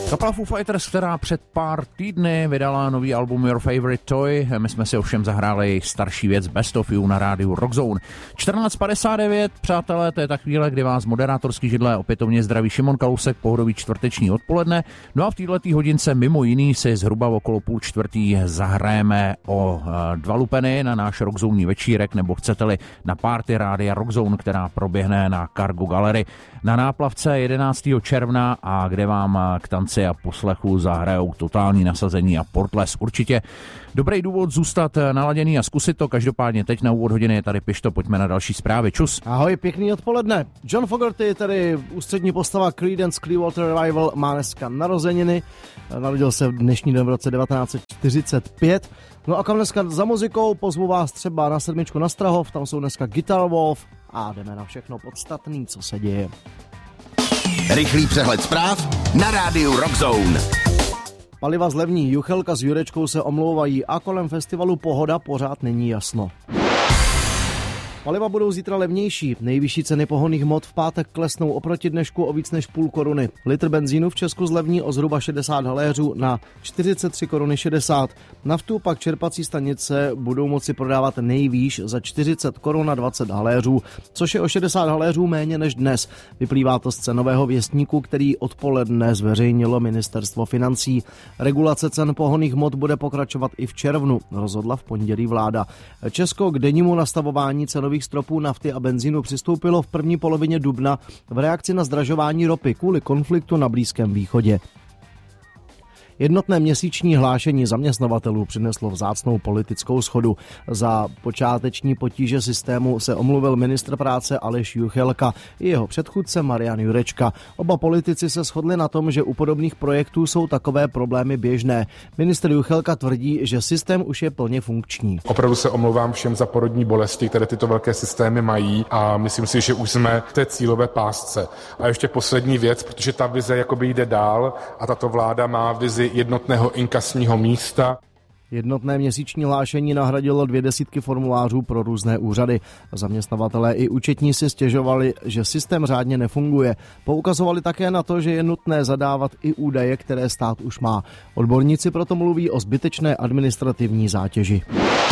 Kapela Foo Fighters, která před pár týdny vydala nový album Your Favorite Toy, my jsme si ovšem zahráli jejich starší věc Best of You na rádiu Rockzone. 14:59, přátelé, to je ta chvíle, kdy vás moderátorský židle opětovně zdraví Šimon Kalousek, pohodový čtvrteční odpoledne. No a v této hodince mimo jiný si zhruba okolo 3:30 zahrajeme o dva lupeny na náš Rockzone večírek, nebo chcete-li na party rádia Rockzone, která proběhne na Cargo Gallery na Náplavce 11. června a kde vám k tanci a poslechu zahrajou totální nasazení a Portles. Určitě dobrý důvod zůstat naladěný a zkusit to. Každopádně teď na úvod hodiny je tady Pišto, pojďme na další zprávy. Čus. Ahoj, pěkný odpoledne. John Fogerty, tedy ústřední postava Creedence Clearwater Revival, má dneska narozeniny. Narodil se v dnešní den v roce 1945. No a kam dneska za muzikou? Pozvu vás třeba na 7 na Strahov, tam jsou dneska Guitar Wolf a jdeme na všechno podstatný, co se děje. Rychlý přehled zpráv na rádiu Rockzone. Paliva zlevní, Juchelka s Jurečkou se omlouvají a kolem festivalu Pohoda pořád není jasno. Paliva budou zítra levnější. Nejvyšší ceny pohonných hmot v pátek klesnou oproti dnešku o víc než půl koruny. Litr benzínu v Česku zlevní o zhruba 60 haléřů na 43 koruny 60. Naftu pak čerpací stanice budou moci prodávat nejvýš za 40 korun a 20 haléřů, což je o 60 haléřů méně než dnes. Vyplývá to z cenového věstníku, který odpoledne zveřejnilo Ministerstvo financí. Regulace cen pohonných hmot bude pokračovat i v červnu, rozhodla v pondělí vláda. Česko k dennímu nastavování cenových stropů nafty a benzínu přistoupilo v první polovině dubna v reakci na zdražování ropy kvůli konfliktu na Blízkém východě. Jednotné měsíční hlášení zaměstnavatelů přineslo vzácnou politickou shodu. Za počáteční potíže systému se omluvil ministr práce Aleš Juchelka i jeho předchůdce Marian Jurečka. Oba politici se shodli na tom, že u podobných projektů jsou takové problémy běžné. Ministr Juchelka tvrdí, že systém už je plně funkční. Opravdu se omlouvám všem za porodní bolesti, které tyto velké systémy mají, a myslím si, že už jsme v té cílové pásce. A ještě poslední věc, protože ta vize jakoby jde dál a tato vláda má vizi jednotného inkasního místa. Jednotné měsíční hlášení nahradilo 200 formulářů pro různé úřady. Zaměstnavatelé i účetní si stěžovali, že systém řádně nefunguje. Poukazovali také na to, že je nutné zadávat i údaje, které stát už má. Odborníci proto mluví o zbytečné administrativní zátěži.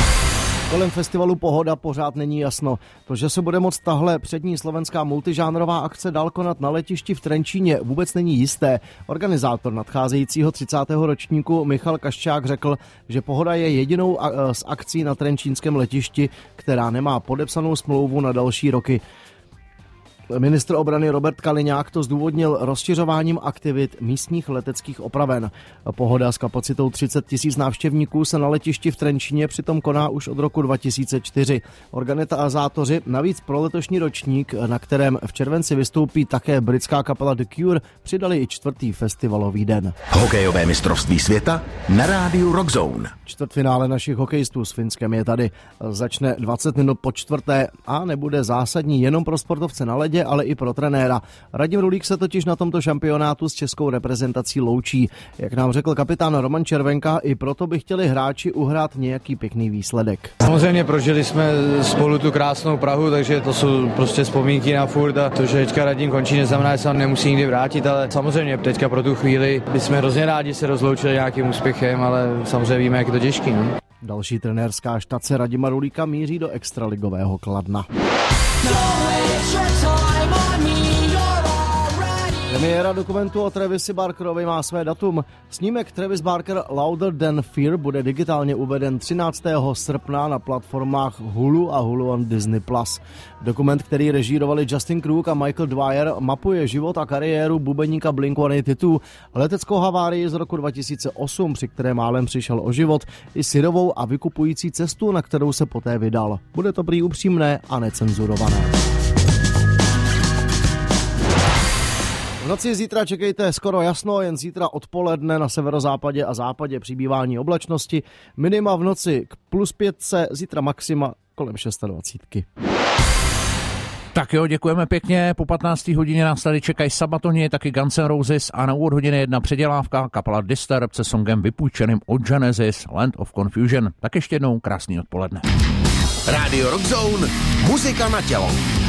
Kolem festivalu Pohoda pořád není jasno. To, že se bude moct tahle přední slovenská multižánrová akce dál konat na letišti v Trenčíně, vůbec není jisté. Organizátor nadcházejícího 30. ročníku Michal Kaščák řekl, že Pohoda je jedinou z akcí na trenčínském letišti, která nemá podepsanou smlouvu na další roky. Ministr obrany Robert Kaliňák to zdůvodnil rozšiřováním aktivit místních leteckých opraven. Pohoda s kapacitou 30 000 návštěvníků se na letišti v Trenčíně přitom koná už od roku 2004. Organizátoři navíc pro letošní ročník, na kterém v červenci vystoupí také britská kapela The Cure, přidali i 4. festivalový den. Hokejové mistrovství světa na rádiu Rockzone. Čtvrtfinále našich hokejistů s Finskem je tady. Začne 20 minut po čtvrté a nebude zásadní jenom pro sportovce na ledě, ale i pro trenéra. Radim Rulík se totiž na tomto šampionátu s českou reprezentací loučí. Jak nám řekl kapitán Roman Červenka, i proto by chtěli hráči uhrát nějaký pěkný výsledek. Samozřejmě prožili jsme spolu tu krásnou Prahu, takže to jsou prostě vzpomínky na furt, a to, že teďka Radim končí, neznamená, že se tam nemusí nikdy vrátit, ale samozřejmě teďka pro tu chvíli bychom hrozně rádi se rozloučili nějakým úspěchem, ale samozřejmě víme, jak je to těžký. No? Další trenérská štace Radima Rulíka míří do extraligového Kladna. Premiéra dokumentu o Travisi Barkerovi má své datum. Snímek Travis Barker Louder Than Fear bude digitálně uveden 13. srpna na platformách Hulu a Hulu on Disney+. Dokument, který režírovali Justin Krug a Michael Dwyer, mapuje život a kariéru bubeníka Blink-182, leteckou havárii z roku 2008, při které málem přišel o život, i syrovou a vykupující cestu, na kterou se poté vydal. Bude to prý upřímné a necenzurované. V noci zítra čekejte skoro jasno, jen zítra odpoledne na severozápadě a západě přibývání oblačnosti. Minima v noci k +5, zítra maxima kolem 26. Tak jo, děkujeme pěkně. Po 15. hodině nás tady čekají Sabatoni, taky Guns N' Roses a na úvod hodiny 1 předělávka kapela Disturbed se songem vypůjčeným od Genesis Land of Confusion. Tak ještě jednou krásný odpoledne. Radio Rockzone, muzika na tělo.